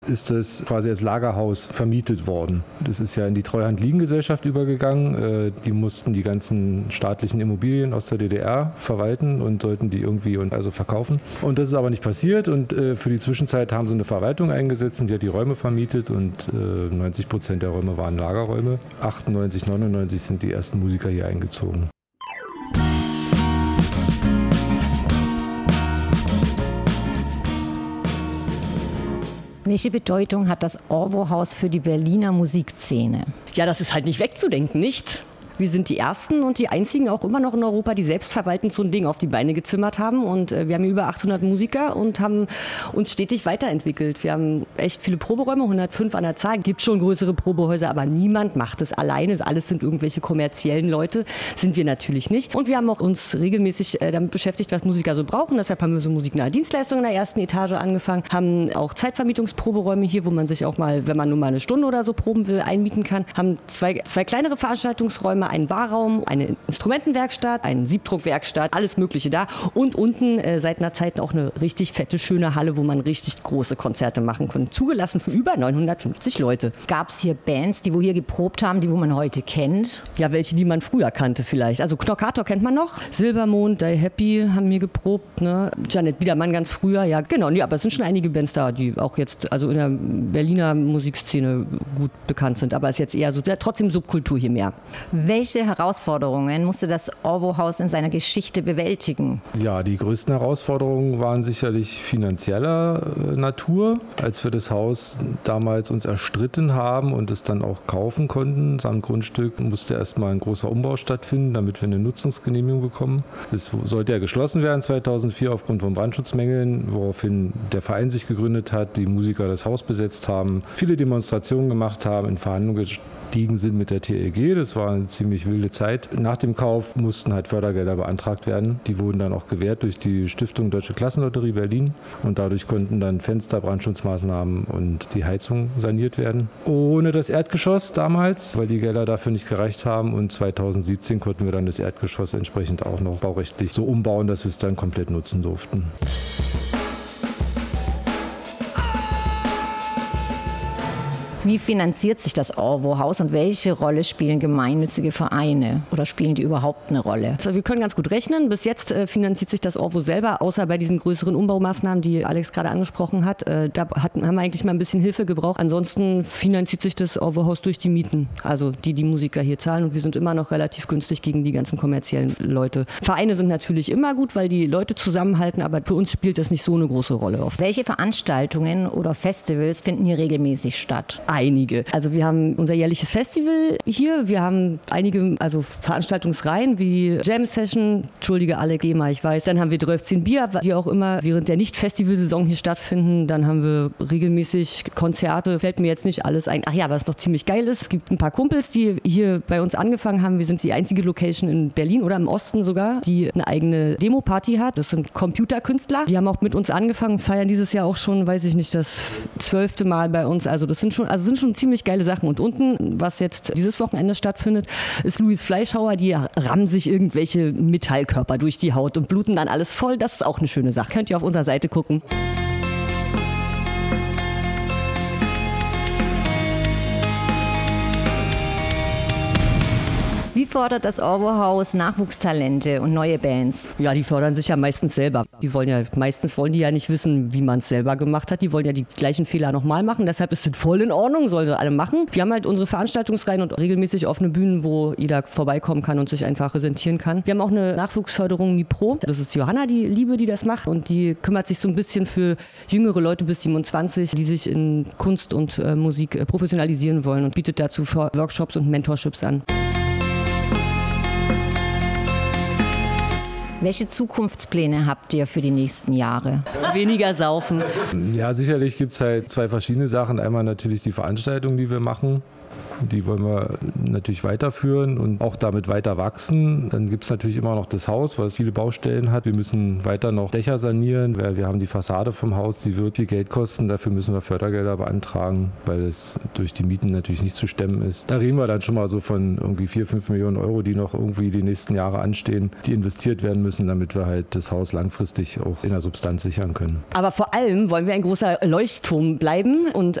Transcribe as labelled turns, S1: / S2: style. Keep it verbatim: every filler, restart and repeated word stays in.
S1: ist das quasi als Lagerhaus vermietet worden. Das ist ja in die Treuhand-Liegengesellschaft übergegangen. Die mussten die ganzen staatlichen Immobilien aus der D D R verwalten und sollten die irgendwie und also verkaufen. Und das ist aber nicht passiert und für die Zwischenzeit haben sie eine Verwaltung eingesetzt und die hat die Räume vermietet und neunzig Prozent der Räume waren Lagerräume. achtundneunzig, neunundneunzig sind die ersten Musiker hier eingezogen.
S2: Welche Bedeutung hat das Orwo-Haus für die Berliner Musikszene?
S3: Ja, das ist halt nicht wegzudenken, nicht? Wir sind die Ersten und die Einzigen auch immer noch in Europa, die selbstverwaltend so ein Ding auf die Beine gezimmert haben. Und äh, wir haben über achthundert Musiker und haben uns stetig weiterentwickelt. Wir haben echt viele Proberäume, hundertfünf an der Zahl. Gibt schon größere Probehäuser, aber niemand macht es alleine. Alles sind irgendwelche kommerziellen Leute, sind wir natürlich nicht. Und wir haben auch uns regelmäßig äh, damit beschäftigt, was Musiker so brauchen. Deshalb haben wir so musiknahe Dienstleistungen in der ersten Etage angefangen, haben auch Zeitvermietungsproberäume hier, wo man sich auch mal, wenn man nur mal eine Stunde oder so proben will, einmieten kann. Haben zwei, zwei kleinere Veranstaltungsräume, einen Barraum, eine Instrumentenwerkstatt, eine Siebdruckwerkstatt, alles Mögliche da. Und unten äh, seit einer Zeit auch eine richtig fette, schöne Halle, wo man richtig große Konzerte machen kann. Zugelassen für über neunhundertfünfzig Leute.
S2: Gab es hier Bands, die wo hier geprobt haben, die wo man heute kennt?
S3: Ja, welche, die man früher kannte vielleicht. Also Knockator kennt man noch. Silbermond, Die Happy haben hier geprobt. Ne? Janet Biedermann ganz früher. Ja, genau. Nee, aber es sind schon einige Bands da, die auch jetzt also in der Berliner Musikszene gut bekannt sind. Aber es ist jetzt eher so, ja, trotzdem Subkultur hier mehr.
S2: Welche Herausforderungen musste das Orwo-Haus in seiner Geschichte bewältigen?
S1: Ja, die größten Herausforderungen waren sicherlich finanzieller äh, Natur. Als wir das Haus damals uns erstritten haben und es dann auch kaufen konnten, samt Grundstück, musste erstmal ein großer Umbau stattfinden, damit wir eine Nutzungsgenehmigung bekommen. Es sollte ja geschlossen werden zweitausendvier aufgrund von Brandschutzmängeln, woraufhin der Verein sich gegründet hat, die Musiker das Haus besetzt haben, viele Demonstrationen gemacht haben, in Verhandlungen gestiegen sind mit der T L G. Das war eine ziemlich wilde Zeit. Nach dem Kauf mussten halt Fördergelder beantragt werden. Die wurden dann auch gewährt durch die Stiftung Deutsche Klassenlotterie Berlin und dadurch konnten dann Fenster, Brandschutzmaßnahmen und die Heizung saniert werden. Ohne das Erdgeschoss damals, weil die Gelder dafür nicht gereicht haben und zweitausendsiebzehn konnten wir dann das Erdgeschoss entsprechend auch noch baurechtlich so umbauen, dass wir es dann komplett nutzen durften.
S2: Wie finanziert sich das Orwo-Haus und welche Rolle spielen gemeinnützige Vereine oder spielen die überhaupt eine Rolle?
S3: Also wir können ganz gut rechnen. Bis jetzt äh, finanziert sich das Orwo selber, außer bei diesen größeren Umbaumaßnahmen, die Alex gerade angesprochen hat. Äh, da hatten, haben wir eigentlich mal ein bisschen Hilfe gebraucht. Ansonsten finanziert sich das Orwo-Haus durch die Mieten, also die die Musiker hier zahlen. Und wir sind immer noch relativ günstig gegen die ganzen kommerziellen Leute. Vereine sind natürlich immer gut, weil die Leute zusammenhalten, aber für uns spielt das nicht so eine große Rolle oft.
S2: Welche Veranstaltungen oder Festivals finden hier regelmäßig statt?
S3: Einige. Also wir haben unser jährliches Festival hier. Wir haben einige also Veranstaltungsreihen wie Jam Session, entschuldige alle GEMA, ich weiß. Dann haben wir dreizehn Bier, die auch immer während der Nicht-Festivalsaison hier stattfinden. Dann haben wir regelmäßig Konzerte. Fällt mir jetzt nicht alles ein. Ach ja, was noch ziemlich geil ist, es gibt ein paar Kumpels, die hier bei uns angefangen haben. Wir sind die einzige Location in Berlin oder im Osten sogar, die eine eigene Demo-Party hat. Das sind Computerkünstler. Die haben auch mit uns angefangen, feiern dieses Jahr auch schon, weiß ich nicht, das zwölfte Mal bei uns. Also das sind schon, also sind schon ziemlich geile Sachen. Und unten, was jetzt dieses Wochenende stattfindet, ist Louis Fleischhauer. Die rammen sich irgendwelche Metallkörper durch die Haut und bluten dann alles voll. Das ist auch eine schöne Sache. Könnt ihr auf unserer Seite gucken.
S2: Wie fordert das Orwo-Haus Nachwuchstalente und neue Bands?
S3: Ja, die fördern sich ja meistens selber. Die wollen ja, meistens wollen die ja nicht wissen, wie man es selber gemacht hat. Die wollen ja die gleichen Fehler nochmal machen. Deshalb ist es voll in Ordnung, sollen sie alle machen. Wir haben halt unsere Veranstaltungsreihen und regelmäßig offene Bühnen, wo jeder vorbeikommen kann und sich einfach präsentieren kann. Wir haben auch eine Nachwuchsförderung MiPro. Das ist Johanna, die Liebe, die das macht. Und die kümmert sich so ein bisschen für jüngere Leute bis siebenundzwanzig, die sich in Kunst und äh, Musik äh, professionalisieren wollen und bietet dazu Workshops und Mentorships an.
S2: Welche Zukunftspläne habt ihr für die nächsten Jahre?
S3: Weniger saufen.
S1: Ja, sicherlich gibt es halt zwei verschiedene Sachen. Einmal natürlich die Veranstaltungen, die wir machen. Die wollen wir natürlich weiterführen und auch damit weiter wachsen. Dann gibt es natürlich immer noch das Haus, was viele Baustellen hat. Wir müssen weiter noch Dächer sanieren, weil wir haben die Fassade vom Haus, die wird viel Geld kosten. Dafür müssen wir Fördergelder beantragen, weil es durch die Mieten natürlich nicht zu stemmen ist. Da reden wir dann schon mal so von irgendwie vier, fünf Millionen Euro, die noch irgendwie die nächsten Jahre anstehen, die investiert werden müssen. müssen, damit wir halt das Haus langfristig auch in der Substanz sichern können.
S3: Aber vor allem wollen wir ein großer Leuchtturm bleiben und